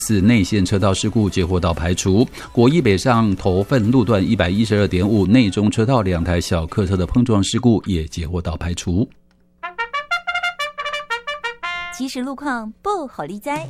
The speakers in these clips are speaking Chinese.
是内线车道事故截获到排除，国一北上头份路段 112.5 内中车道2台小客车的碰撞事故也截获到排除。 即时路况不好理哉。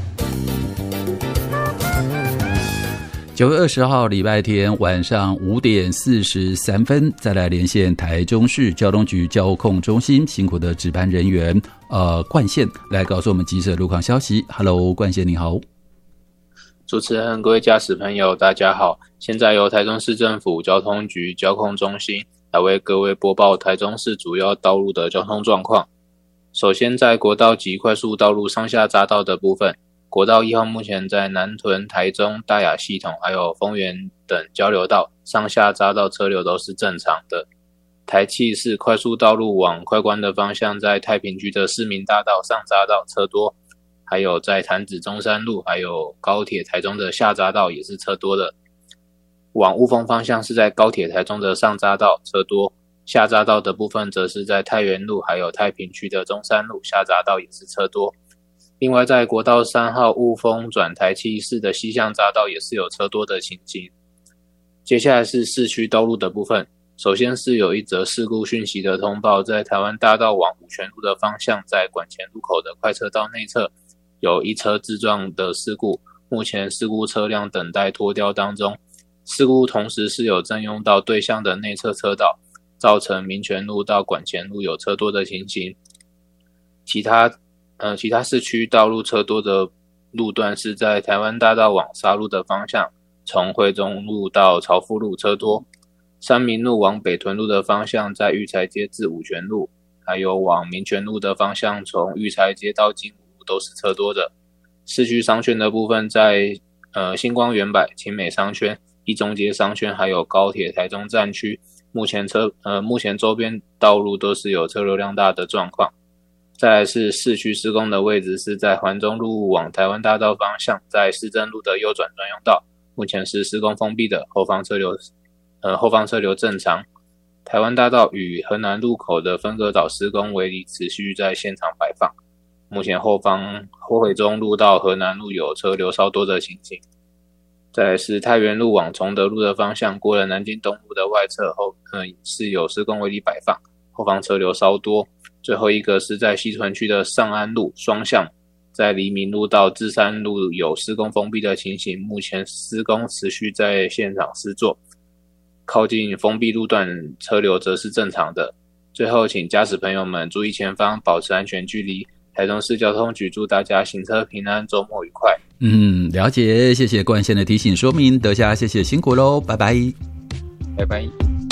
9月20号礼拜天晚上5点43分，再来连线台中市交通局交控中心辛苦的值班人员冠宪来告诉我们即时路况消息。 Hello， 冠宪你好。 主持人、各位驾驶朋友大家好，现在由台中市政府交通局交控中心来为各位播报台中市主要道路的交通状况。首先在国道及快速道路上下匝道的部分，国道1号目前在南屯、台中、大雅系统还有丰原等交流道上下匝道车流都是正常的。台七4快速道路往快关的方向，在太平区的市民大道上匝道车多，还有在潭子中山路还有高铁台中的下匝道也是车多的。往雾峰方向是在高铁台中的上匝道车多，下匝道的部分则是在太原路还有太平区的中山路下匝道也是车多。另外在国道3号雾峰转台七4的西向匝道也是有车多的情形。接下来是市区道路的部分，首先是有一则事故讯息的通报，在台湾大道往五权路的方向，在管前路口的快车道内侧有一车自撞的事故，目前事故车辆等待拖吊当中。事故同时是有占用到对向的内侧车道，造成民权路到管前路有车多的情形。其他市区道路车多的路段是在台湾大道往沙鹿的方向，从惠中路到朝富路车多，三民路往北屯路的方向，在育才街至五权路，还有往民权路的方向，从育才街到金武路都是车多的。市区商圈的部分，在星光远百、勤美商圈、一中街商圈，还有高铁台中站区，目前周边道路都是有车流量大的状况。再来是市区施工的位置是在环中路往台湾大道方向，在市政路的右转专用道，目前是施工封闭的，后方车流正常。台湾大道与河南路口的分隔岛施工围篱持续在现场摆放，目前后回中路到河南路有车流稍多的情形。再来是太原路往崇德路的方向，过了南京东路的外侧后，是有施工围篱摆放，后方车流稍多。最后一个是在西屯区的上安路双向，在黎明路到至山路有施工封闭的情形，目前施工持续在现场施作，靠近封闭路段车流则是正常的。最后请驾驶朋友们注意前方，保持安全距离。台中市交通局祝大家行车平安，周末愉快。 了解，谢谢冠宪的提醒说明，德霞谢谢辛苦咯，拜拜。 拜拜。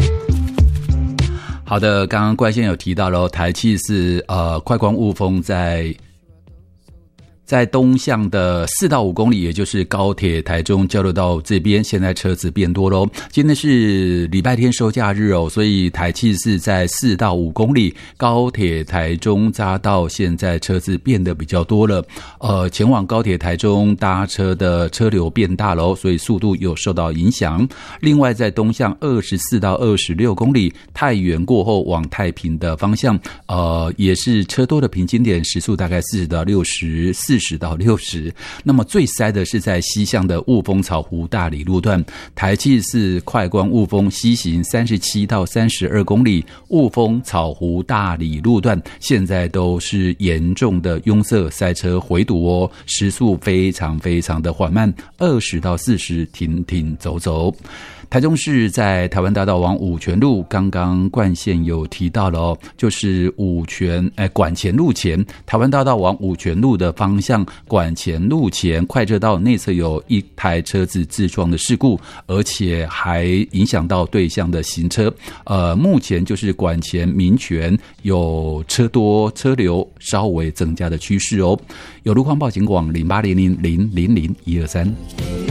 好的，刚刚冠宪有提到咯，台七是快关雾峰在东向的4到5公里，也就是高铁台中交流道这边，现在车子变多咯。今天是礼拜天收假日所以台七是在4到5公里，高铁台中匝道现在车子变得比较多了。前往高铁台中搭车的车流变大咯，所以速度有受到影响。另外在东向24到26公里，太原过后往太平的方向，也是车多的平均点时速大概40到60，那么最塞的是在西向的雾峰草湖大里路段，台七4快关雾峰西行37到32公里，雾峰草湖大里路段现在都是严重的拥塞塞车回堵时速非常非常的缓慢，20到40停停走走。台中市在台湾大道往五权路，刚刚冠宪有提到了就是管前路前，台湾大道往五权路的方向，管前路前快车道内侧有一台车子自撞的事故，而且还影响到对向的行车。目前就是管前民权有车多车流稍微增加的趋势有路况报警广0800000123。